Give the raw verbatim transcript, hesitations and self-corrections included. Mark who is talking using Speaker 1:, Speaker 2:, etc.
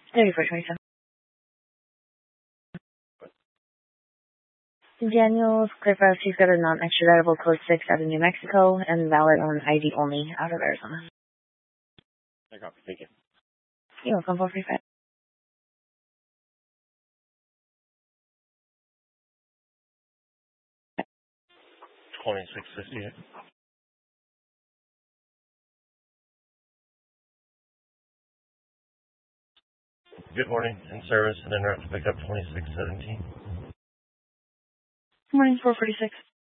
Speaker 1: thirty-four twenty-seven. Daniels, clarify if she's got a non-extraditable code six out of New Mexico and valid on I D only out of Arizona.
Speaker 2: I copy. Thank you.
Speaker 1: You're welcome, four forty-five.
Speaker 2: twenty-six fifty-eight. Good morning. In service and interrupt to pick up twenty-six seventeen.
Speaker 1: Morning, four forty-six.